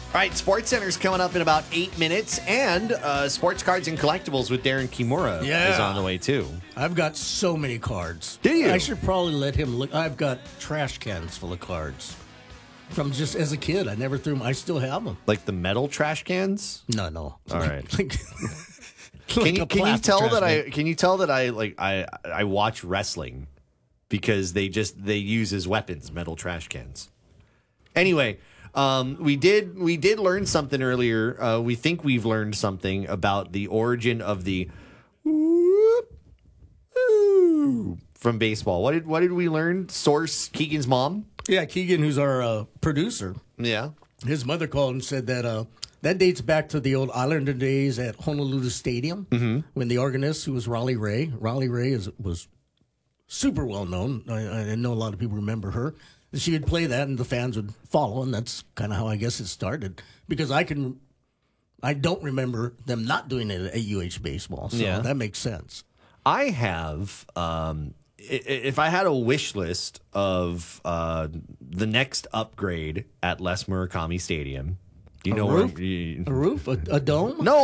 All right, Sports Center's coming up in about 8 minutes, and Sports Cards and Collectibles with Darren Kimura is on the way, too. I've got so many cards. Do you? I should probably let him look. I've got trash cans full of cards. From just as a kid, I never threw them. I still have them. Like the metal trash cans? No. All right. Can you tell that I watch wrestling because they use as weapons metal trash cans. Anyway, we did learn something earlier. We think we've learned something about the origin of the whoop, ooh, from baseball. What did we learn? Source Keegan's mom? Yeah, Keegan, who's our producer. Yeah. His mother called and said that that dates back to the old Islander days at Honolulu Stadium when the organist, who was Raleigh Ray was super well known. I know a lot of people remember her. She would play that and the fans would follow, and that's kind of how I guess it started. Because I don't remember them not doing it at UH baseball, so that makes sense. I have, if I had a wish list of the next upgrade at Les Murakami Stadium, do you know roof? where? A roof? A dome? No,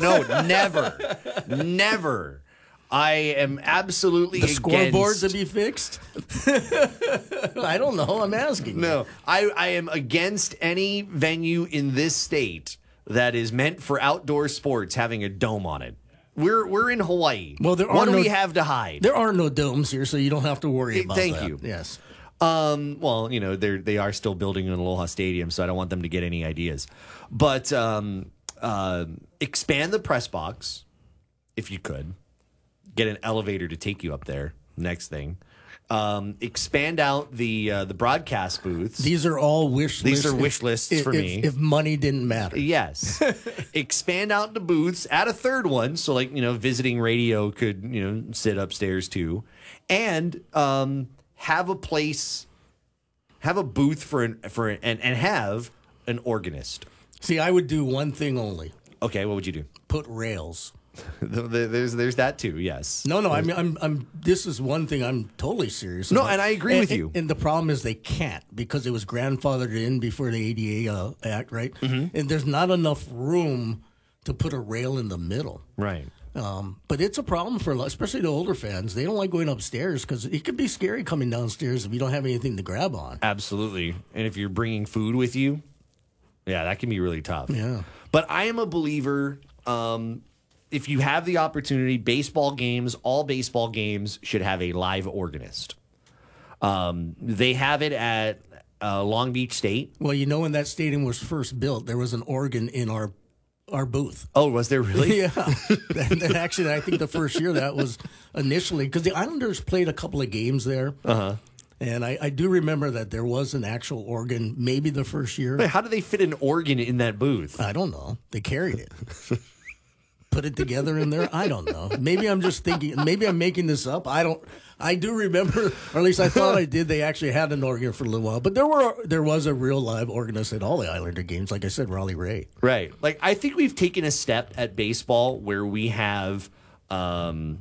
never. I am absolutely the against... scoreboards to be fixed? I don't know. I'm asking. No, I am against any venue in this state that is meant for outdoor sports having a dome on it. We're in Hawaii. Well, what do we have to hide? There are no domes here, so you don't have to worry about that. Thank you. Yes. Well, they are still building an Aloha Stadium, so I don't want them to get any ideas. But expand the press box, if you could. Get an elevator to take you up there. Next thing. Expand out the broadcast booths. These are all wish lists. These are wish lists for me. If money didn't matter. Yes. Expand out the booths. Add a third one. So, visiting radio could, sit upstairs too. And have a place, have a booth and have an organist. See, I would do one thing only. Okay, what would you do? Put rails. There's that too. Yes. No. I mean, I'm. This is one thing I'm totally serious No, about. and I agree with you. And the problem is they can't because it was grandfathered in before the ADA Act, right? Mm-hmm. And there's not enough room to put a rail in the middle. Right. But it's a problem for especially the older fans. They don't like going upstairs because it could be scary coming downstairs if you don't have anything to grab on. Absolutely. And if you're bringing food with you, yeah, that can be really tough. Yeah. But I am a believer. If you have the opportunity, all baseball games should have a live organist. They have it at Long Beach State. Well, when that stadium was first built, there was an organ in our booth. Oh, was there really? Yeah. and actually, I think the first year that was initially, because the Islanders played a couple of games there. Uh-huh. And I do remember that there was an actual organ maybe the first year. Wait, how do they fit an organ in that booth? I don't know. They carried it. Put it together in there? I don't know. Maybe I'm just thinking, maybe I'm making this up. I do remember, or at least I thought I did, they actually had an organ for a little while. But there was a real live organist at all the Islander games. Like I said, Raleigh Ray. Right. I think we've taken a step at baseball where we have an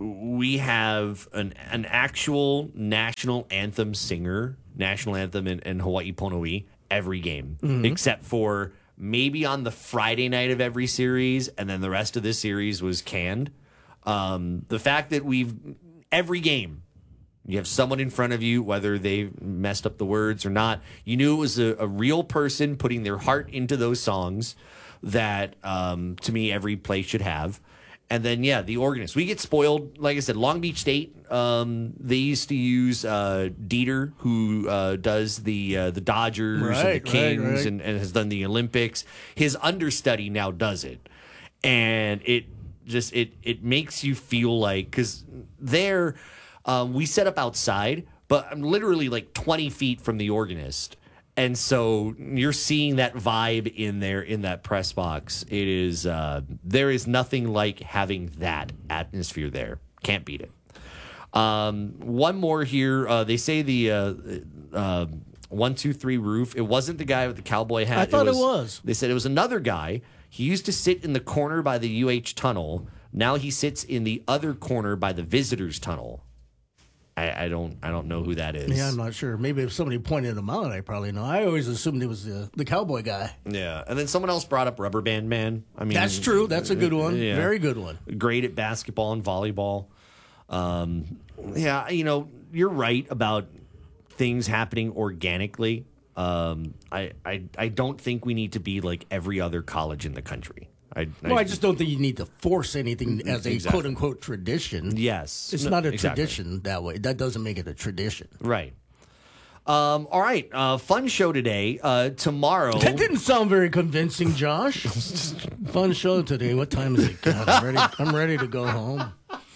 actual national anthem singer, national anthem in Hawaii Pono'i every game, except for maybe on the Friday night of every series, and then the rest of this series was canned. The fact that every game, you have someone in front of you, whether they messed up the words or not, you knew it was a real person putting their heart into those songs that, to me, every place should have. And then, the organist. We get spoiled. Like I said, Long Beach State, they used to use Dieter, who does the Dodgers and the Kings and has done the Olympics. His understudy now does it. And it makes you feel like, because there, we set up outside, but I'm literally like 20 feet from the organist. And so you're seeing that vibe in there in that press box. It is there is nothing like having that atmosphere there. Can't beat it. One more here. They say the 1-2-3 roof. It wasn't the guy with the cowboy hat. I thought it was. They said it was another guy. He used to sit in the corner by the UH tunnel. Now he sits in the other corner by the visitors tunnel. I don't know who that is. Yeah, I'm not sure. Maybe if somebody pointed him out, I probably know. I always assumed it was the cowboy guy. Yeah, and then someone else brought up Rubber Band Man. I mean, That's true. That's a good one. Yeah. Very good one. Great at basketball and volleyball. Yeah, you're right about things happening organically. I don't think we need to be like every other college in the country. I just don't think you need to force anything as a quote-unquote tradition. Yes. It's not a tradition that way. That doesn't make it a tradition. Right. All right. Fun show today. Tomorrow. That didn't sound very convincing, Josh. Fun show today. What time is it? God, I'm ready to go home.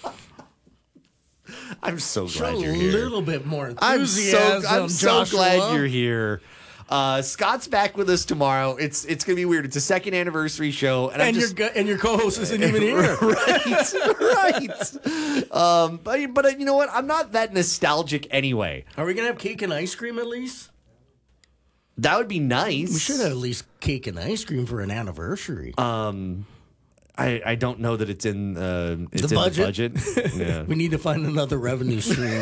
I'm so glad Show you're here. A little bit more enthusiasm. I'm so Joshua. glad you're here. Scott's back with us tomorrow. It's gonna be weird. It's a second anniversary show, and your co-host isn't even here. right. But you know what? I'm not that nostalgic anyway. Are we gonna have cake and ice cream at least? That would be nice. We should have at least cake and ice cream for an anniversary. I don't know that it's in the budget. Yeah. We need to find another revenue stream.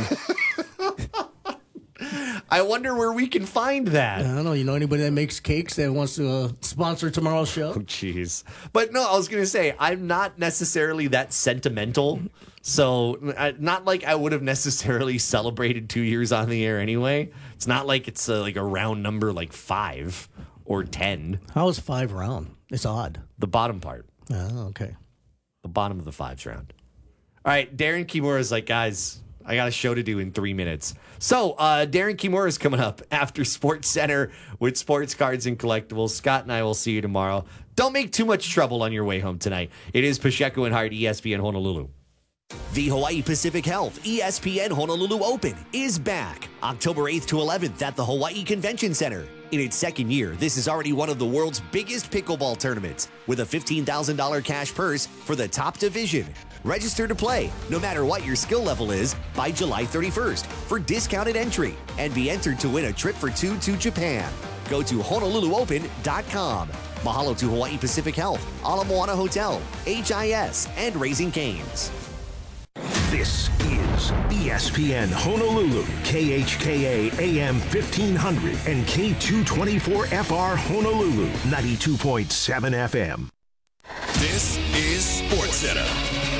I wonder where we can find that. I don't know. You know anybody that makes cakes that wants to sponsor tomorrow's show? Oh, jeez. But no, I was going to say, I'm not necessarily that sentimental. So not like I would have necessarily celebrated 2 years on the air anyway. It's not like it's like a round number like 5 or 10. How is 5 round? It's odd. The bottom part. Oh, okay. The bottom of the 5's round. All right, Darren Kimura is like, guys, I got a show to do in 3 minutes. So Darren Kimura is coming up after Sports Center with Sports Cards and Collectibles. Scott and I will see you tomorrow. Don't make too much trouble on your way home tonight. It is Pacheco and Hart, ESPN Honolulu. The Hawaii Pacific Health ESPN Honolulu Open is back October 8th to 11th at the Hawaii Convention Center. In its second year, this is already one of the world's biggest pickleball tournaments with a $15,000 cash purse for the top division. Register to play, no matter what your skill level is, by July 31st for discounted entry and be entered to win a trip for 2 to Japan. Go to HonoluluOpen.com. Mahalo to Hawaii Pacific Health, Ala Moana Hotel, HIS, and Raising Cane's. This is ESPN Honolulu, KHKA AM 1500 and K224FR Honolulu, 92.7 FM. This is SportsCenter.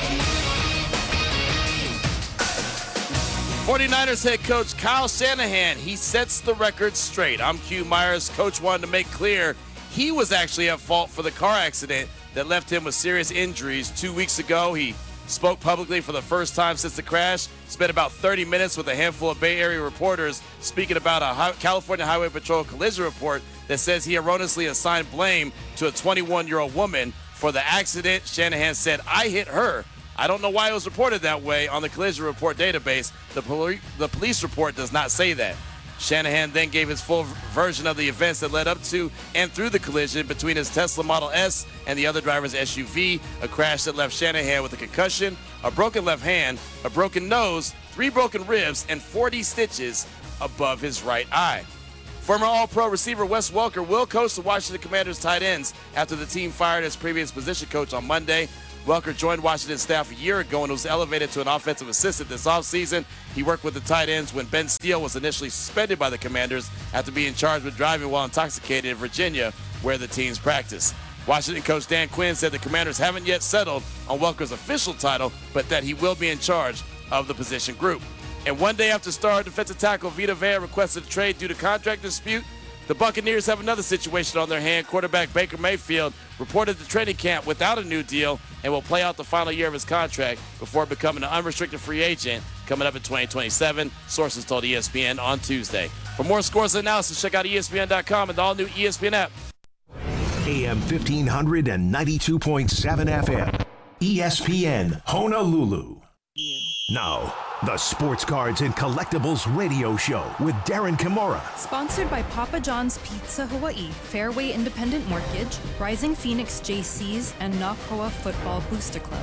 49ers head coach Kyle Shanahan, he sets the record straight. I'm Q Myers. Coach wanted to make clear he was actually at fault for the car accident that left him with serious injuries 2 weeks ago. He spoke publicly for the first time since the crash, spent about 30 minutes with a handful of Bay Area reporters speaking about a California Highway Patrol collision report that says he erroneously assigned blame to a 21-year-old woman for the accident. Shanahan said, "I hit her. I don't know why it was reported that way on the collision report database. The police report does not say that." Shanahan then gave his full version of the events that led up to and through the collision between his Tesla Model S and the other driver's SUV, a crash that left Shanahan with a concussion, a broken left hand, a broken nose, 3 broken ribs, and 40 stitches above his right eye. Former All-Pro receiver Wes Welker will coach the Washington Commanders tight ends after the team fired his previous position coach on Monday. Welker joined Washington staff a year ago and was elevated to an offensive assistant this offseason. He worked with the tight ends when Ben Steele was initially suspended by the Commanders after being charged with driving while intoxicated in Virginia, where the teams practice. Washington coach Dan Quinn said the Commanders haven't yet settled on Welker's official title, but that he will be in charge of the position group. And one day after star defensive tackle Vita Vea requested a trade due to contract dispute, the Buccaneers have another situation on their hand. Quarterback Baker Mayfield reported to training camp without a new deal and will play out the final year of his contract before becoming an unrestricted free agent coming up in 2027, sources told ESPN on Tuesday. For more scores and analysis, check out ESPN.com and the all-new ESPN app. AM 1500 and 92.7 FM. ESPN Honolulu. Now, the Sports Cards and Collectibles Radio Show with Darren Kimura. Sponsored by Papa John's Pizza Hawaii, Fairway Independent Mortgage, Rising Phoenix JCs, and Nakoa Football Booster Club.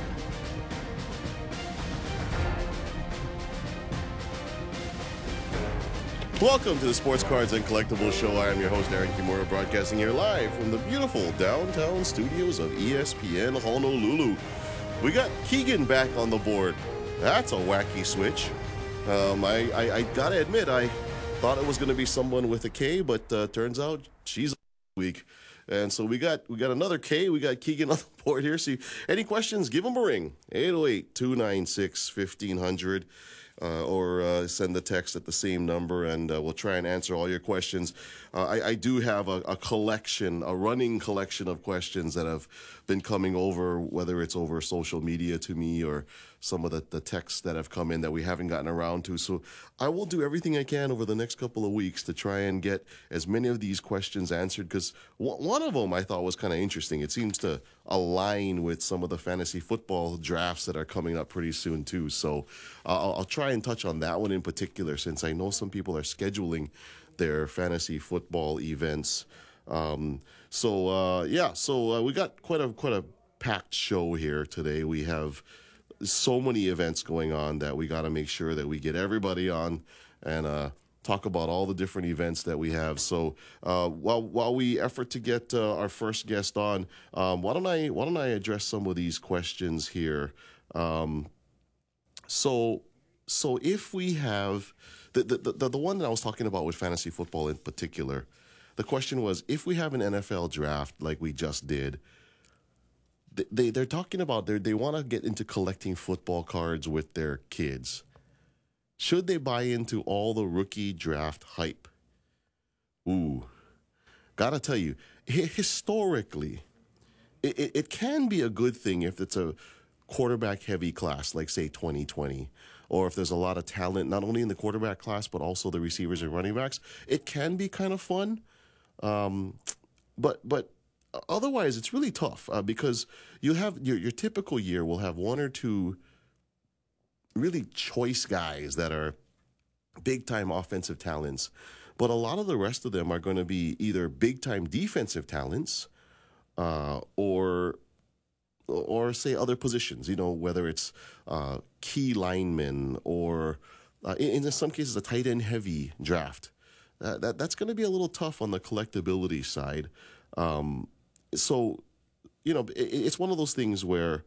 Welcome to the Sports Cards and Collectibles Show. I am your host, Darren Kimura, broadcasting here live from the beautiful downtown studios of ESPN Honolulu. We got Keegan back on the board. That's a wacky switch. I gotta admit, I thought it was going to be someone with a K, but turns out she's week. And so we got another K. We got Keegan on the board here. So any questions, give him a ring. 808-296-1500. Or send the text at the same number, and we'll try and answer all your questions. I do have a running collection of questions that have been coming over, whether it's over social media to me or some of the texts that have come in that we haven't gotten around to. So I will do everything I can over the next couple of weeks to try and get as many of these questions answered, because one of them I thought was kind of interesting. It seems to align with some of the fantasy football drafts that are coming up pretty soon too. So I'll try and touch on that one in particular, since I know some people are scheduling their fantasy football events. So we got quite a packed show here today. We have so many events going on that we got to make sure that we get everybody on and talk about all the different events that we have. So while we effort to get our first guest on, why don't I address some of these questions here? So if we have the one that I was talking about with fantasy football in particular, the question was, if we have an NFL draft like we just did, they're talking about they want to get into collecting football cards with their kids. Should they buy into all the rookie draft hype? Ooh, gotta tell you, historically, it can be a good thing if it's a quarterback-heavy class, like, say, 2020, or if there's a lot of talent, not only in the quarterback class, but also the receivers and running backs. It can be kind of fun, but otherwise, it's really tough because you have your typical year will have one or two really choice guys that are big-time offensive talents, but a lot of the rest of them are going to be either big-time defensive talents or say other positions, whether it's key linemen or in some cases a tight end heavy draft. That's going to be a little tough on the collectability side. So, it's one of those things where,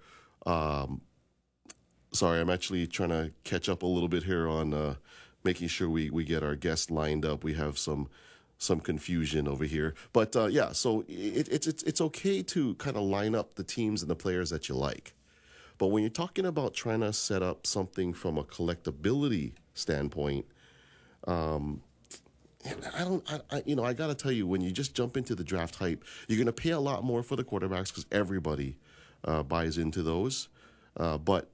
sorry, I'm actually trying to catch up a little bit here on making sure we get our guest lined up. We have some confusion over here, but so it's okay to kind of line up the teams and the players that you like, but when you're talking about trying to set up something from a collectability standpoint, I gotta tell you, when you just jump into the draft hype, you're gonna pay a lot more for the quarterbacks because everybody buys into those, but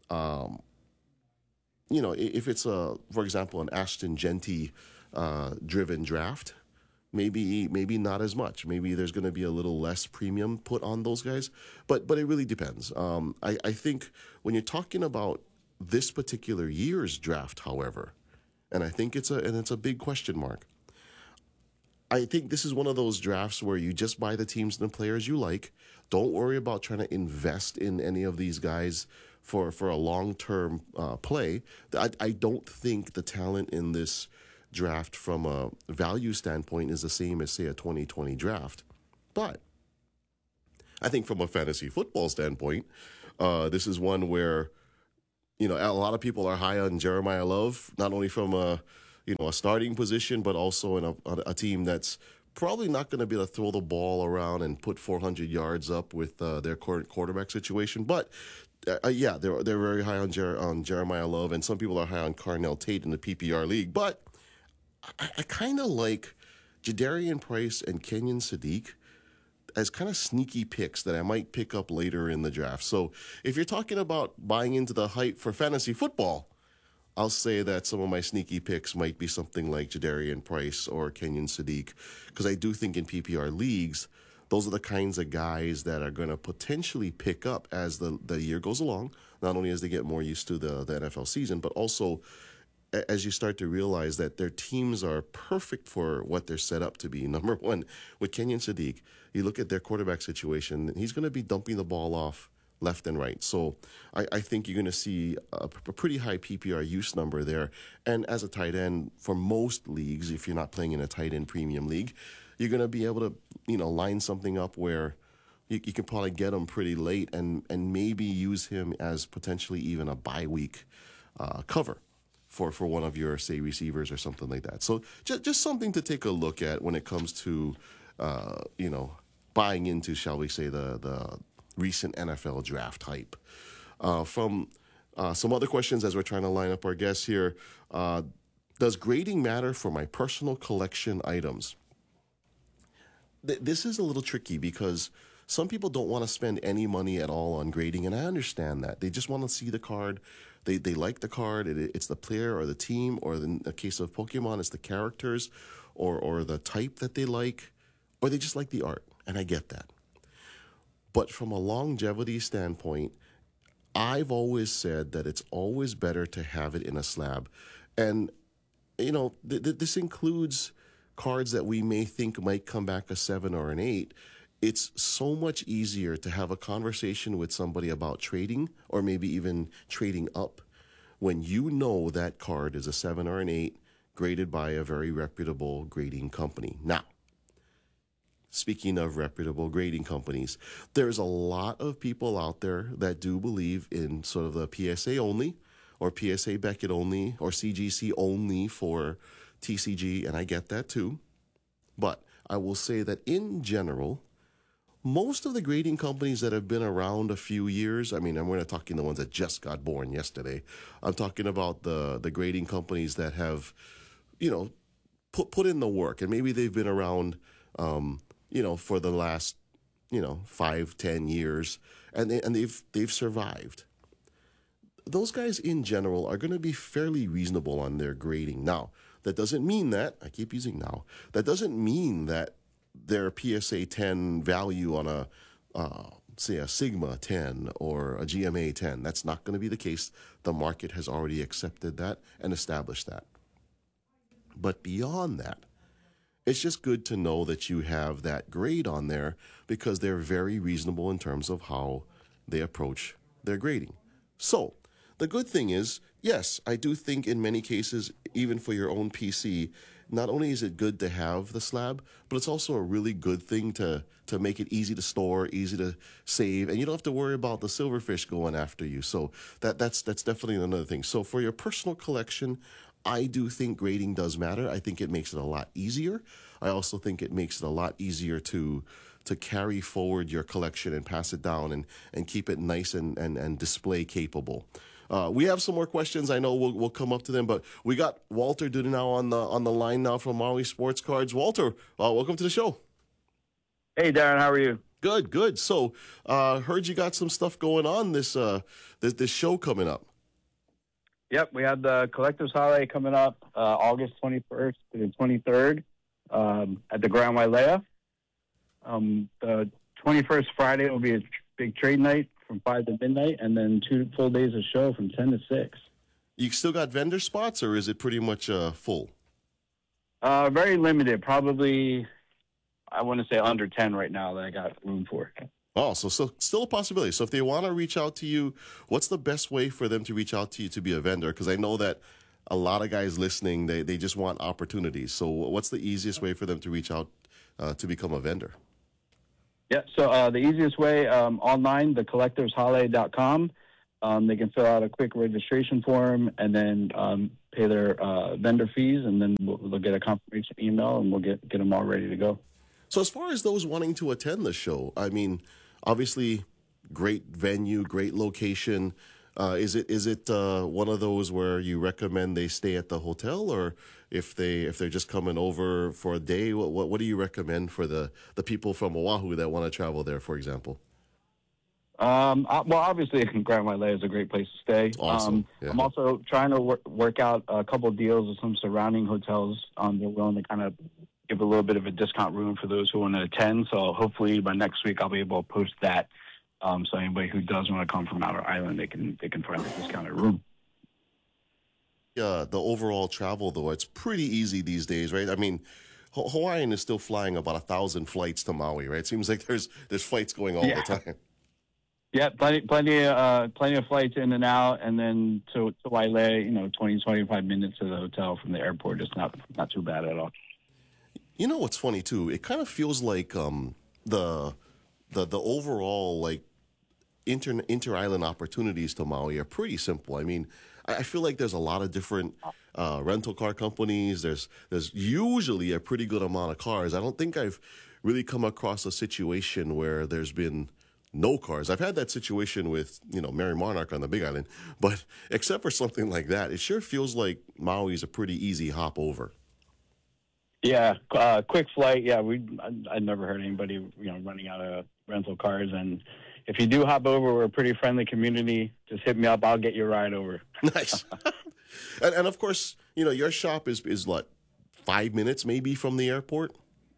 if it's for example, an Ashton Genty driven draft, maybe not as much. Maybe there's going to be a little less premium put on those guys, but it really depends. I think when you're talking about this particular year's draft, however, and I think it's a big question mark. I think this is one of those drafts where you just buy the teams and the players you like. Don't worry about trying to invest in any of these guys for a long-term play. I don't think the talent in this draft from a value standpoint is the same as, say, a 2020 draft. But I think from a fantasy football standpoint, this is one where, a lot of people are high on Jeremiah Love, not only from a starting position, but also in a team that's probably not going to be able to throw the ball around and put 400 yards up with their current quarterback situation. But they're very high on Jeremiah Love, and some people are high on Carnell Tate in the PPR league. But I kind of like Jadarian Price and Kenyon Sadiq as kind of sneaky picks that I might pick up later in the draft. So if you're talking about buying into the hype for fantasy football, I'll say that some of my sneaky picks might be something like Jadarian Price or Kenyon Sadiq, because I do think in PPR leagues, those are the kinds of guys that are going to potentially pick up as the year goes along, not only as they get more used to the NFL season, but also as you start to realize that their teams are perfect for what they're set up to be. Number one, with Kenyon Sadiq, you look at their quarterback situation, he's going to be dumping the ball off left and right. So I think you're going to see a pretty high PPR use number there. And as a tight end, for most leagues, if you're not playing in a tight end premium league, you're going to be able to, line something up where you can probably get him pretty late and maybe use him as potentially even a bye week cover for one of your, say, receivers or something like that. So just something to take a look at when it comes to, buying into, shall we say, the recent NFL draft hype. From some other questions as we're trying to line up our guests here. Does grading matter for my personal collection items? This is a little tricky because some people don't want to spend any money at all on grading, and I understand that. They just want to see the card. They like the card. It's the player or the team, or in the case of Pokemon, it's the characters or the type that they like, or they just like the art, and I get that. But from a longevity standpoint, I've always said that it's always better to have it in a slab. And, this includes cards that we may think might come back a 7 or an 8. It's so much easier to have a conversation with somebody about trading or maybe even trading up when you know that card is a 7 or an 8 graded by a very reputable grading company. Now, speaking of reputable grading companies, there's a lot of people out there that do believe in sort of the PSA only or PSA Beckett only or CGC only for TCG, and I get that too. But I will say that in general, most of the grading companies that have been around a few years, I mean, we're not talking the ones that just got born yesterday. I'm talking about the grading companies that have, put in the work, and maybe they've been around, for the last, 5-10 years, and they've survived. Those guys in general are going to be fairly reasonable on their grading. Now, that doesn't mean that, I keep using now, that doesn't mean that their PSA 10 value on say a Sigma 10 or a GMA 10, that's not going to be the case. The market has already accepted that and established that. But beyond that, it's just good to know that you have that grade on there because they're very reasonable in terms of how they approach their grading. So the good thing is, yes, I do think in many cases, even for your own PC, not only is it good to have the slab, but it's also a really good thing to make it easy to store, easy to save, and you don't have to worry about the silverfish going after you. So that's definitely another thing. So for your personal collection, I do think grading does matter. I think it makes it a lot easier. I also think it makes it a lot easier to carry forward your collection and pass it down and keep it nice and display capable. We have some more questions. I know we'll come up to them, but we got Walter Dudenow on the line now from Maui Sports Cards. Walter, welcome to the show. Hey, Darren, how are you? Good. So, heard you got some stuff going on this show coming up. Yep, we have the Collectors Holiday coming up August 21st to the 23rd at the Grand Wailea. The 21st Friday will be a big trade night from 5 to midnight, and then 2 full days of show from 10 to 6. You still got vendor spots, or is it pretty much full? Very limited. Probably, I want to say under 10 right now that I got room for. Oh, so still a possibility. So if they want to reach out to you, what's the best way for them to reach out to you to be a vendor? Because I know that a lot of guys listening, they just want opportunities. So what's the easiest way for them to reach out to become a vendor? Yeah, so the easiest way, online, thecollectorsholiday.com. They can fill out a quick registration form and then pay their vendor fees, and then they'll get a confirmation email, and we'll get them all ready to go. So as far as those wanting to attend the show, I mean, obviously, great venue, great location. Is it one of those where you recommend they stay at the hotel, or if they're just coming over for a day, what do you recommend for the people from Oahu that want to travel there, for example? Well, obviously, Grand Wailea is a great place to stay. Awesome. Yeah. I'm also trying to work out a couple of deals with some surrounding hotels. They're willing to kind of give a little bit of a discount room for those who want to attend. So hopefully by next week I'll be able to post that. So anybody who does want to come from Outer Island, they can find a discounted room. The overall travel, though, it's pretty easy these days, right? I mean, Hawaiian is still flying about 1,000 flights to Maui, right? It seems like there's flights going all the time. Yeah, plenty of flights in and out, and then to Wailea, 20, 25 minutes to the hotel from the airport. It's not too bad at all. You know what's funny too? It kind of feels like the overall like inter-island opportunities to Maui are pretty simple. I mean, I feel like there's a lot of different rental car companies. There's usually a pretty good amount of cars. I don't think I've really come across a situation where there's been no cars. I've had that situation with, Mary Monarch on the Big Island, but except for something like that, it sure feels like Maui's a pretty easy hop over. Yeah, quick flight. Yeah, I'd never heard anybody, running out of rental cars. And if you do hop over, we're a pretty friendly community. Just hit me up. I'll get you a ride over. Nice. and of course, your shop is what, 5 minutes maybe from the airport?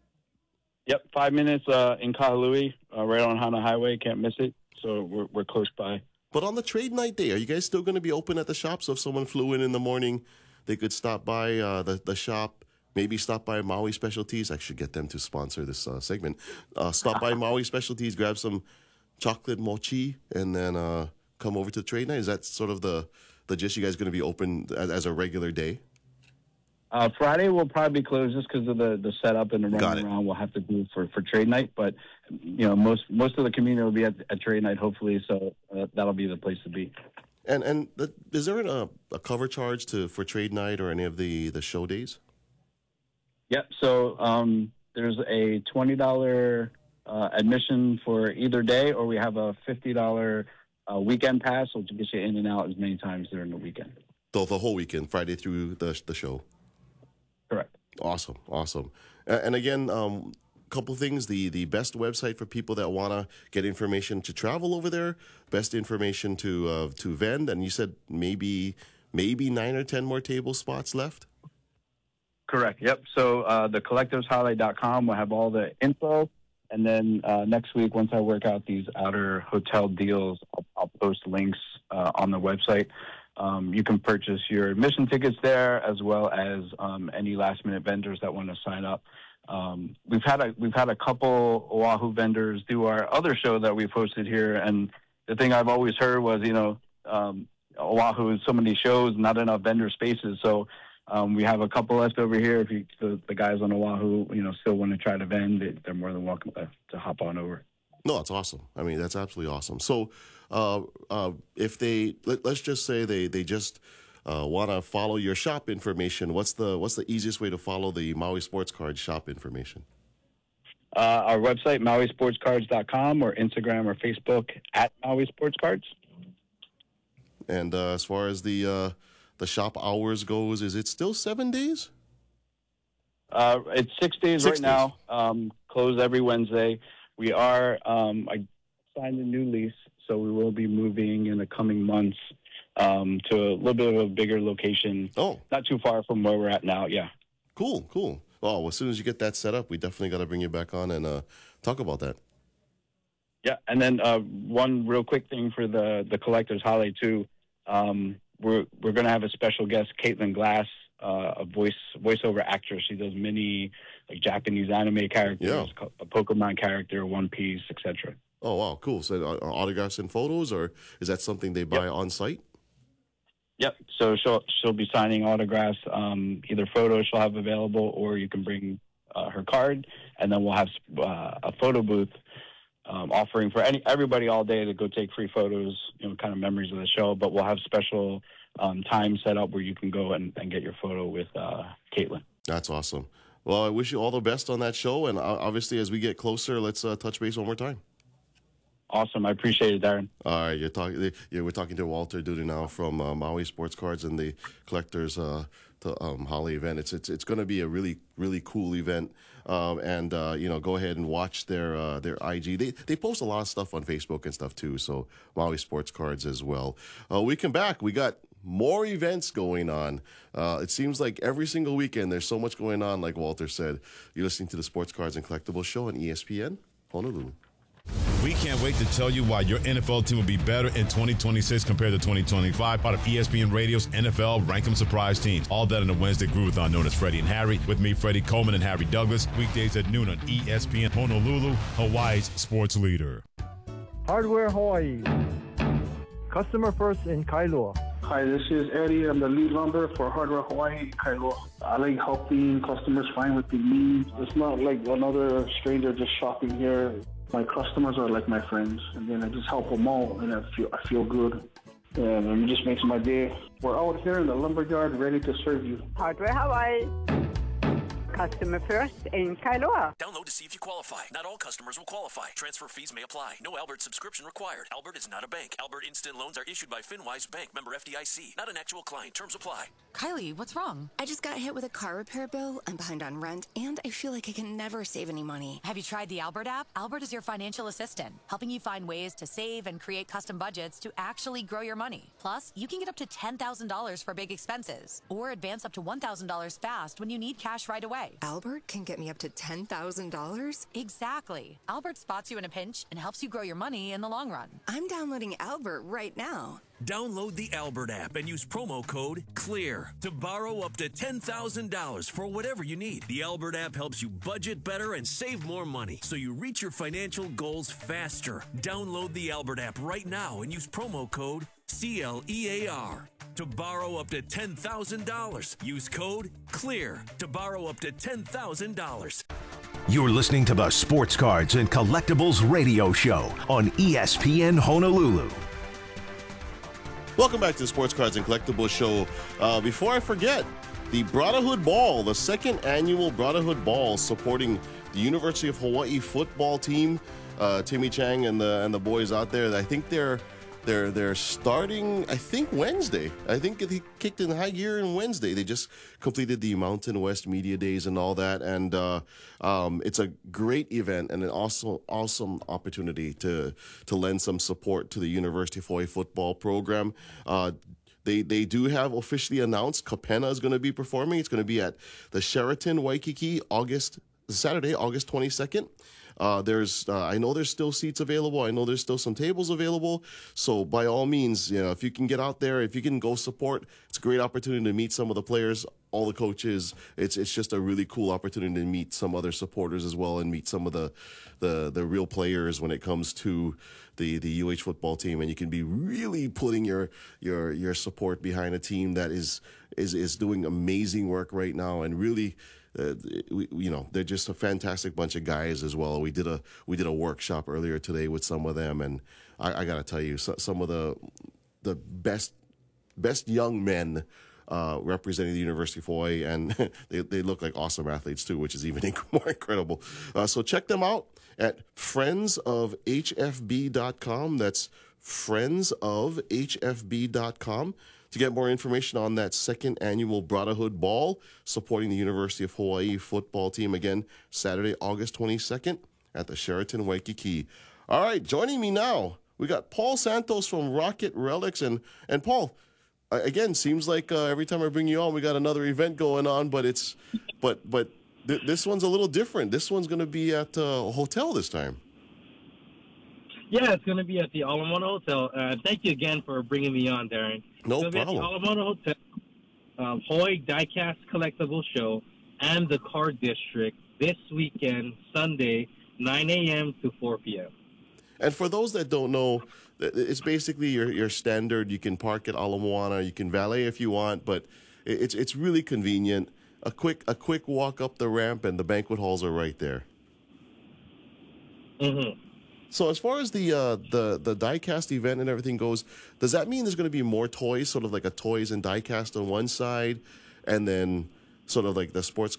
Yep, 5 minutes in Kahului, right on Hana Highway. Can't miss it. So we're close by. But on the trade night day, are you guys still going to be open at the shop? So if someone flew in the morning, they could stop by the shop, maybe stop by Maui Specialties. I should get them to sponsor this segment. Stop by Maui Specialties, grab some chocolate mochi, and then come over to the trade night. Is that sort of the gist? You guys going to be open as a regular day? Friday will probably be closed just because of the setup and the running around we'll have to do for trade night. But most of the community will be at trade night, hopefully. So that'll be the place to be. And is there a cover charge for trade night or any of the show days? Yep. So there's a $20 admission for either day, or we have a $50 weekend pass, which gets you in and out as many times during the weekend. So the whole weekend, Friday through the show. Correct. Awesome. And again, couple things. The best website for people that want to get information to travel over there, best information to vend, and you said maybe 9 or 10 more table spots left? Correct. Yep. So thecollectorsholiday.com will have all the info. And then next week, once I work out these outer hotel deals, I'll post links on the website. You can purchase your admission tickets there, as well as any last-minute vendors that want to sign up. We've had a couple Oahu vendors do our other show that we've hosted here, and the thing I've always heard was, Oahu is so many shows, not enough vendor spaces. So we have a couple left over here. If the guys on Oahu, still want to try to vend, they're more than welcome to hop on over. No, that's awesome. I mean, that's absolutely awesome. So if let's just say they just want to follow your shop information, what's the easiest way to follow the Maui Sports Cards shop information? Our website, mauisportscards.com, or Instagram or Facebook at Maui Sports Cards. And as far as the shop hours goes, is it still 7 days? It's 6 days right now. Closed every Wednesday. We are. I signed a new lease, so we will be moving in the coming months to a little bit of a bigger location. Oh, not too far from where we're at now. Yeah. Cool. Oh, as soon as you get that set up, we definitely got to bring you back on and talk about that. Yeah, and then one real quick thing for the Collector's Holiday too. We're going to have a special guest, Caitlin Glass, a voiceover actress. She does many Japanese anime characters, a Pokemon character, One Piece, etc. Oh wow, cool! So autographs and photos, or is that something they buy on site? Yep. So she'll be signing autographs, either photos she'll have available, or you can bring her card, and then we'll have a photo booth offering for everybody all day to go take free photos, kind of memories of the show. But we'll have special time set up where you can go and get your photo with Caitlin. That's awesome. Well, I wish you all the best on that show, and obviously as we get closer, let's touch base one more time. Awesome. I appreciate it, Darren. All right. We're talking to Walter Duda now from Maui Sports Cards and the Collectors Holiday event. It's going to be a really, really cool event. And go ahead and watch their IG. They post a lot of stuff on Facebook and stuff too. So Maui Sports Cards as well. We come back. We got more events going on. It seems like every single weekend there's so much going on. Like Walter said, you're listening to the Sports Cards and Collectibles show on ESPN Honolulu. We can't wait to tell you why your NFL team will be better in 2026 compared to 2025. Part of ESPN Radio's NFL Rank 'em Surprise Teams. All that in a Wednesday groovathon known as Freddie and Harry. With me, Freddie Coleman and Harry Douglas. Weekdays at noon on ESPN Honolulu, Hawaii's sports leader. Hardware Hawaii. Customer first in Kailua. Hi, this is Eddie. I'm the lead lumber for Hardware Hawaii in Kailua. I like helping customers find what they need. It's not like another stranger just shopping here. My customers are like my friends, and then I just help them all, and I feel good. and it just makes my day. We're out here in the lumberyard ready to serve you. Hardware Hawaii. Customer first in Kailua. Download to see if you qualify. Not all customers will qualify. Transfer fees may apply. No Albert subscription required. Albert is not a bank. Albert Instant Loans are issued by FinWise Bank, member FDIC. Not an actual client. Terms apply. Kylie, what's wrong? I just got hit with a car repair bill. I'm behind on rent, and I feel like I can never save any money. Have you tried the Albert app? Albert is your financial assistant, helping you find ways to save and create custom budgets to actually grow your money. Plus, you can get up to $10,000 for big expenses, or advance up to $1,000 fast when you need cash right away. Albert can get me up to $10,000? Exactly. Albert spots you in a pinch and helps you grow your money in the long run. I'm downloading Albert right now. Download the Albert app and use promo code CLEAR to borrow up to $10,000 for whatever you need. The Albert app helps you budget better and save more money so you reach your financial goals faster. Download the Albert app right now and use promo code CLEAR to borrow up to $10,000. Use code CLEAR to borrow up to $10,000. You're listening to the Sports Cards and Collectibles Radio Show on ESPN Honolulu. Welcome back to the Sports Cards and Collectibles Show. Before I forget, the Brotherhood Ball, the second annual Brotherhood Ball supporting the University of Hawaii football team. Timmy Chang and the boys out there, I think they're starting, I think, Wednesday. I think they kicked in high gear on Wednesday. They just completed the Mountain West Media Days and all that. And it's a great event and an awesome opportunity to lend some support to the University of Hawaii football program. They do have officially announced Kapena is going to be performing. It's going to be at the Sheraton Waikiki Saturday, August 22nd. I know there's still seats available. I know there's still some tables available. So by all means, if you can get out there, if you can go support, it's a great opportunity to meet some of the players, all the coaches. It's just a really cool opportunity to meet some other supporters as well and meet some of the real players when it comes to the UH football team. And you can be really putting your support behind a team that is doing amazing work right now and really. They're just a fantastic bunch of guys as well. We did a workshop earlier today with some of them, and I got to tell you, some of the best young men representing the University of Hawaii, and they look like awesome athletes too, which is even more incredible. So check them out at friendsofhfb.com. That's friendsofhfb.com. To get more information on that second annual Brotherhood Ball supporting the University of Hawaii football team, again, Saturday, August 22nd at the Sheraton Waikiki. All right, joining me now, we got Paul Santos from Rocket Relics. And Paul, again, seems like every time I bring you on, we got another event going on, but this one's a little different. This one's going to be at a hotel this time. Yeah, it's going to be at the Ala Moana Hotel. Thank you again for bringing me on, Darren. No problem. It's going to be at the Ala Moana Hotel, Hawaii Diecast Collectible Show, and the Card District this weekend, Sunday, 9 a.m. to 4 p.m. And for those that don't know, it's basically your standard. You can park at Ala Moana, you can valet if you want, but it's really convenient. A quick walk up the ramp, and the banquet halls are right there. Mm-hmm. So as far as the diecast event and everything goes, does that mean there's going to be more toys, sort of like a toys and diecast on one side, and then sort of like the sports